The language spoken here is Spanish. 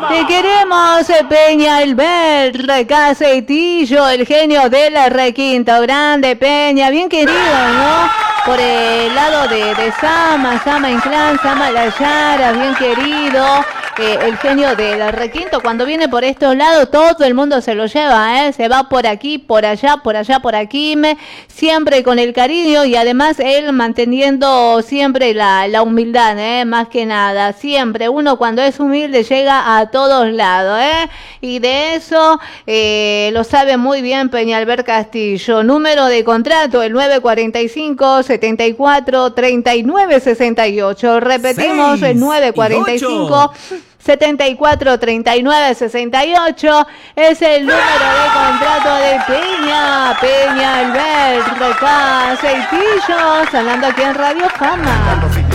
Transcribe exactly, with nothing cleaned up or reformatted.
Te queremos, eh, Peña, Albert, Recaceitillo, el genio del requinto. Grande, Peña, bien querido, ¿no? Por el lado de, de Sama, Sama Inclán, Sama La Yara, bien querido. Eh, el genio del requinto, cuando viene por estos lados, todo el mundo se lo lleva, ¿eh? Se va por aquí, por allá, por allá, por aquí, me, siempre con el cariño y además él manteniendo siempre la, la humildad, ¿eh? Más que nada, siempre. Uno cuando es humilde llega a todos lados, ¿eh? Y de eso eh, lo sabe muy bien Peñalver Castillo. Número de contrato, el nueve cuarenta y cinco, setenta y cuatro, treinta y nueve sesenta y ocho. Repetimos, el nueve cuarenta y cinco, setenta y cuatro, treinta y nueve, sesenta y ocho es el número de contrato de Peña, Peña Albert Recaceitillo, hablando aquí en Radio Fama.